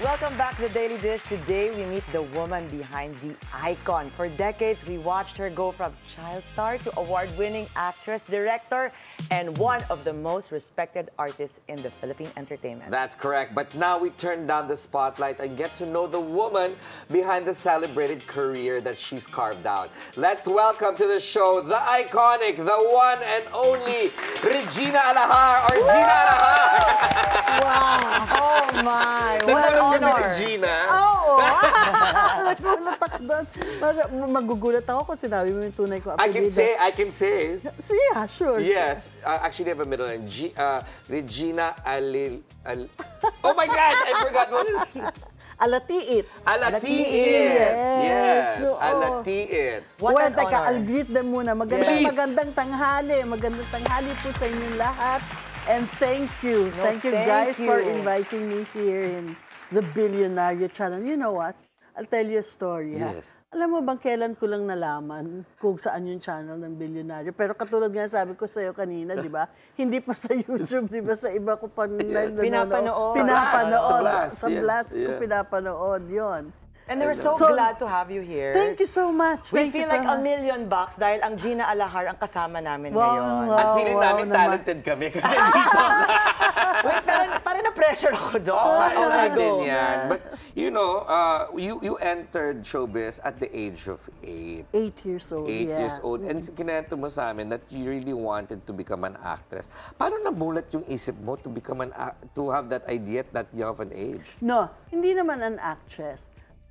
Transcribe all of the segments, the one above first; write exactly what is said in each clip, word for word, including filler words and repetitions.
Welcome back to the Daily Dish. Today, we meet the woman behind the icon. For decades, we watched her go from child star to award-winning actress, director, and one of the most respected artists in the Philippine entertainment. That's correct. But now we turn down the spotlight and get to know the woman behind the celebrated career that she's carved out. Let's welcome to the show the iconic, the one and only Regina Alahar, or Gina Alahar. Wow! Oh my! What an Nagtanong si honor! Regina. Oo! Nagulat ako doon. Para- Magugulat ako kung sinabi mo yung tunay ko I can apelyido. say, I can say. Yeah, sure. Yes. Uh, actually, I have a middle name. G, uh, Regina Alil... Al, oh my gosh! I forgot what it is. Alatiit. Alatiit. Yes. Yes. Oo. Alatiit. What well, an teka, honor. I'll greet them muna. Magandang, Please. magandang tanghali. Magandang tanghali po sa inyong lahat. And thank you. No, thank you thank guys for you. inviting me here in the Billionaire Channel. You know what? I'll tell you a story. Ha? Yes. Alam mo bang kailan ko lang nalaman kung saan yung channel ng Billionaire? Pero katulad nga sabi ko sa'yo kanina, di ba? Hindi pa sa YouTube, di ba? Sa iba ko pa yes. Pinapanood. Pinapanood. Sa Blast. Sa Yes. Blast ko Yeah. pinapanood yon. And we're so, So, glad to have you here. Thank you so much. We Thank feel you so like a much. million bucks dahil ang Gina Alahar ang kasama namin Wow, ngayon. wow. At feeling wow namin naman. talented kami. Kasi dito. Wait, parang, parang na-pressure ako doon. Oh, Oh, okay go. din yan. But, you know, uh, you you entered showbiz at the age of eight. Eight years old, Eight yeah. years old. And kinento mo sa amin that you really wanted to become an actress. Paano namulat yung isip mo to become an ac- to have that idea at that young of an age? No, hindi naman an actress.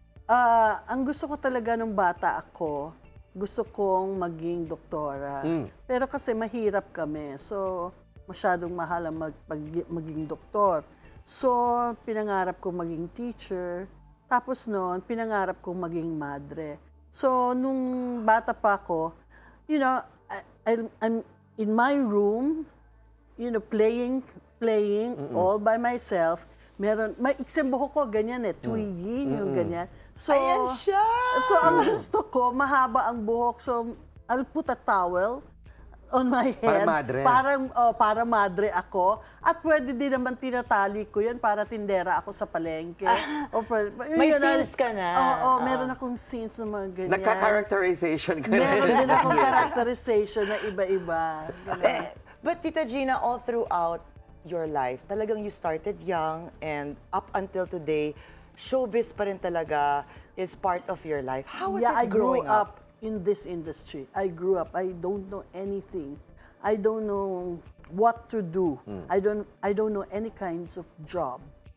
Ah, ang gusto ko talaga nung bata ako, gusto kong maging doktora. Pero kasi mahirap kami. So, masyadong mahal ang mag, pag- maging doktor. So, pinangarap kong maging teacher. Tapos noon, pinangarap kong maging madre. So, nung bata pa ako, you know, I, I'm, I'm in my room, you know, playing, playing all by myself. Meron, may ikseng buhok ko, ganyan eh, twiggy, yung ganyan. So, Ayan siya! So, ang gusto ko, mahaba ang buhok. So, I'll put a towel on my head. Para madre. Parang, oh, para madre ako. At pwede din naman tinatali ko yan para tindera ako sa palengke. O, pwede- May yun, scenes ka na. Oo, oh, meron akong scenes na mga ganyan. Nagka-characterization ka na. Meron din akong characterization na iba-iba. Ganun. Eh, but Tita Gina, all throughout your life, talagang you started young and up until today, showbiz pa rin talaga is part of your life. How was yeah, it I grew growing up? up in this industry. I grew up. I don't know anything. I don't know what to do. I don't. I don't know any kinds of job,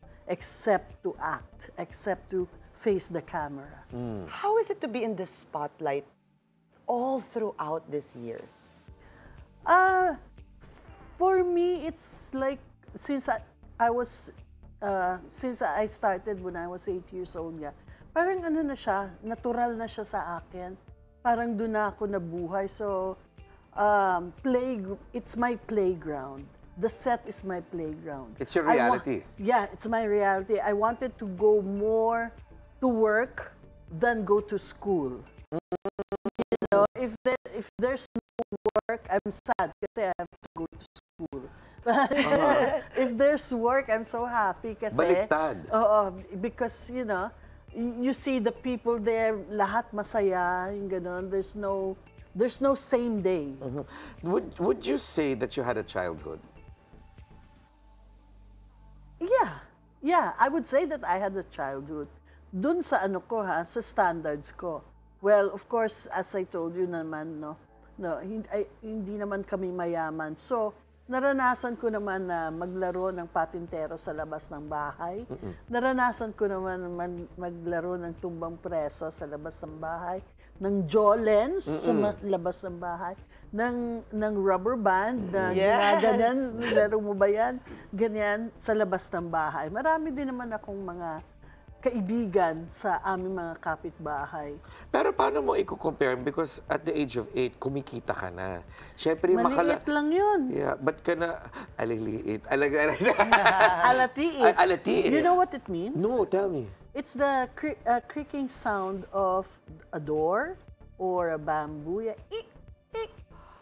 except to act, except to face the camera. How is it to be in the spotlight all throughout these years? Uh, for me, it's like since I, I was, uh, since I started when I was eight years old, yeah, parang ano na siya, natural na siya sa akin. Parang doon na ako nabuhay. So, um, play, it's my playground. The set is my playground. It's your I wa- reality. yeah, it's my reality. I wanted to go more to work than go to school. You know, if there, if there's no work, I'm sad kasi I have to go to school. But if there's work, I'm so happy kasi... Baliktad. Oo, because, you know, y- you see the people there, lahat masaya, yung ganun. There's no, there's no same day. Would, would you say that you had a childhood? Yeah, yeah, I would say that I had a childhood. Dun sa ano ko ha, sa standards ko. Well, of course, as I told you naman, no, no hindi, ay, hindi naman kami mayaman. So, naranasan ko naman na maglaro ng patintero sa labas ng bahay. Naranasan ko naman man- maglaro ng tumbang preso sa labas ng bahay. Ng jolens sa ma- labas ng bahay. Ng, ng rubber band na Yes! ginaganan. Laro mo ba yan? Ganyan sa labas ng bahay. Marami din naman akong mga kaibigan sa aming mga kapitbahay. Pero paano mo i-compare? Because at the age of eight, kumikita ka na. Siyempre, makala... Maliit lang yun. Yeah, ba't ka na... Aliliit. Alaga, Alatiit. Al- alatiit. You know what it means? No, tell me. It's the cre- uh, creaking sound of a door or a bamboo. Yeah. Ik, ik, ik.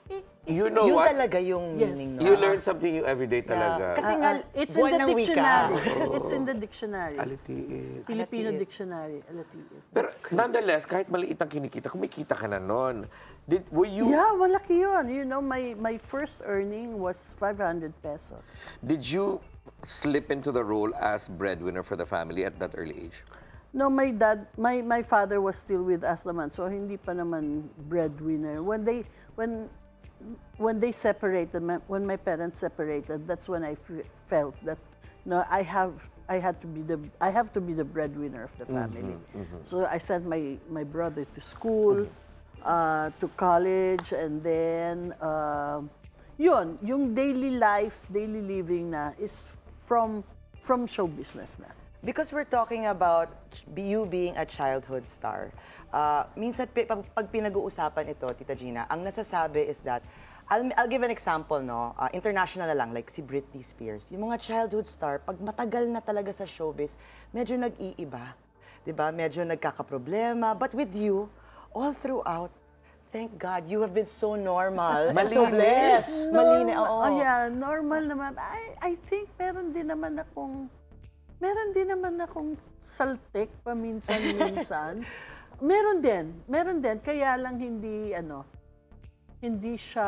You know Yun what? talaga yung Yes. meaning, no? You learn something new every day talaga. Kasi Ah, nga, ah, it's in buwan the ng wika. dictionary. It's in the dictionary. Alitiit. Filipino Alatiit. dictionary. Alatiit. Pero nonetheless, kahit maliit ang kinikita, kumikita ka na nun. Did, were you, Yeah, malaki yun. You know, my my first earning was five hundred pesos. did you slip into the role as breadwinner for the family at that early age? No, my dad, my my father was still with us naman, so hindi pa naman breadwinner. When they when when they separated, my, when my parents separated, that's when I f- felt that no, I have I had to be the I have to be the breadwinner of the family. So I sent my my brother to school, uh, to college, and then uh, yun, yung daily life, daily living na is from from show business na. Because we're talking about you being a childhood star, uh, minsan pi- pag, pag pinag-uusapan ito, Tita Gina, ang nasasabi is that, I'll, I'll give an example, no? Uh, international na lang, like si Britney Spears. Yung mga childhood star, pag matagal na talaga sa showbiz, medyo nag-iiba. 'Di ba? Medyo nagkakaproblema. But with you, all throughout, thank God, you have been so normal. and so Malinis. blessed. Malinis, oo. Oh, yeah, normal naman. I, I think meron din naman akong, meron din naman akong saltik paminsan-minsan. meron din, meron din. Kaya lang hindi, ano, hindi siya,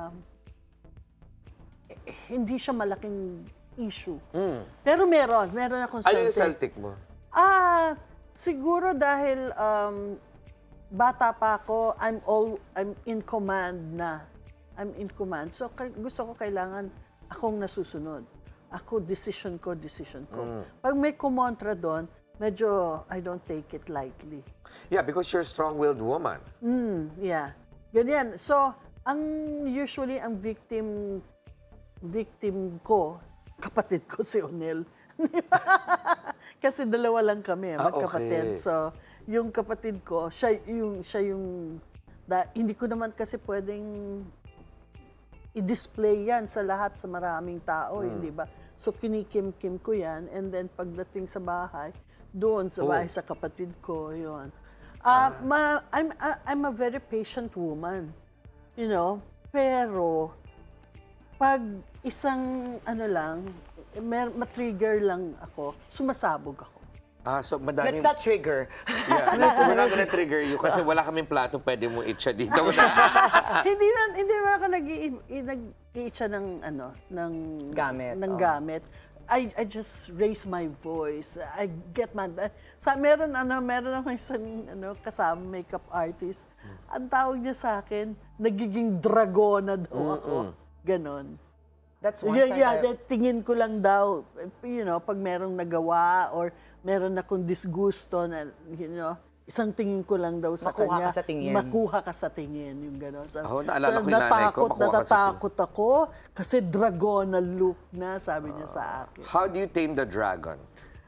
hindi siya malaking issue. Pero meron, meron akong Ano yung saltik. Celtic mo? Ah, siguro dahil um, bata pa ako, I'm all I'm in command na. I'm in command. So kay- gusto ko kailangan akong nasusunod. Ako decision ko, decision ko. Pag may kumontra doon, medyo I don't take it lightly. Yeah, because you're a strong-willed woman. Mm, yeah. Ganyan. So, ang usually ang victim victim ko, kapatid ko si Onel. Kasi dalawa lang kami, Ah, magkapatid. okay. So, yung kapatid ko, siya yung siya yung da, hindi ko naman kasi pwedeng i-display yan sa lahat sa maraming tao, Hmm. hindi ba? So kinikim-kim ko yan and then pagdating sa bahay, doon sa bahay Oh. sa kapatid ko, yun. Ah, ma, I'm ah, I'm a very patient woman. You know, pero pag isang ano lang, mer, matrigger lang ako, sumasabog ako. Ah, so Let's madaming... not trigger. Yeah, let's, we're not gonna trigger you kasi wala kaming plato pwede mo itcha dito. hindi na hindi naman ako nag-iitsa ng ano, ng Gamit, ng oh. gamit. I I just raise my voice. I get mad. Sa meron ano, meron ako isang ano kasama makeup artist. Ang tawag niya sa akin, nagiging dragona daw ako. Ganon. That's one Yeah, side. yeah, I- that tingin ko lang daw, you know, pag merong nagawa or meron akong disgusto na, you know, isang tingin ko lang daw sa Makuha kanya. ka sa tingin. Makuha ka sa tingin, yung gano'n. So, Ako, naalala ko yung nanay ko, natakot, makuha ka sa natatakot ako kasi dragonal look na, sabi niya sa akin. How do you tame the dragon?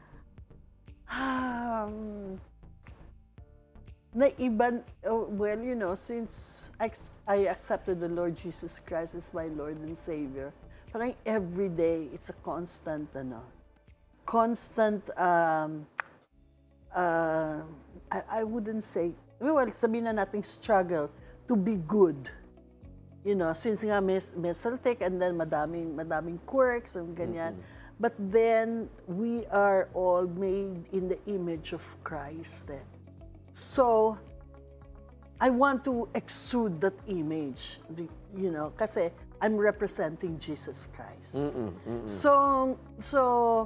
Um, naiban, oh, well, you know, since ex- I accepted the Lord Jesus Christ as my Lord and Savior, parang every day, it's a constant, ano, constant, um, uh, I, I wouldn't say, well, sabihin na nating struggle to be good. You know, since nga may, may Celtic and then madaming, madaming quirks and ganyan. But then, we are all made in the image of Christ. Eh. So, I want to exude that image, you know, kasi I'm representing Jesus Christ. So, so,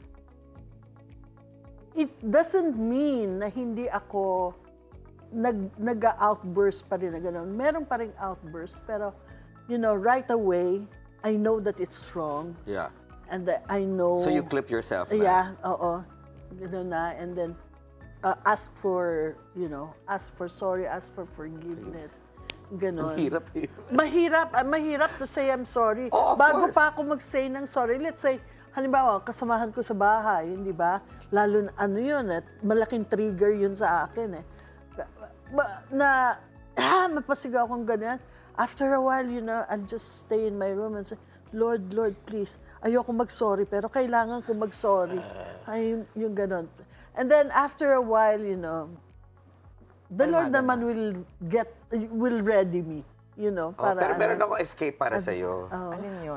it doesn't mean na hindi ako nag, nag-outburst pa rin na gano'n. Meron pa rin outburst, pero, you know, right away, I know that it's wrong. Yeah. And that I know... So you clip yourself na? Yeah, oo. Gano'n na. And then, uh, ask for, you know, ask for sorry, ask for forgiveness. Ganon. Ang hirap eh. Mahirap, ah, mahirap to say I'm sorry. Oh, of Bago course. pa ako mag-say ng sorry, let's say, halimbawa, kasamahan ko sa bahay, hindi ba? Lalo na, ano yun, eh, malaking trigger yun sa akin eh. Ka- ba- Na, ah, mapasigaw akong ganyan. After a while, you know, I'll just stay in my room and say, Lord, Lord, please, ayoko mag-sorry, pero kailangan ko mag-sorry. Ay, yung, yung ganon. And then, after a while, you know, the Kalmado Lord na. naman will get, will ready me. you know, Oh, para pero meron ano, ako escape para as- sa'yo. oh. Alin yun?